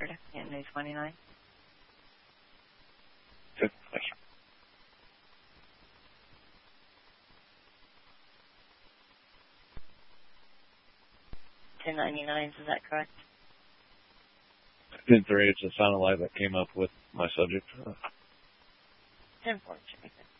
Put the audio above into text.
answered. Can't do 29. Good. Thank you. 1099, is that correct? 10-3, it's a sound alive that came up with my subject. 10-4,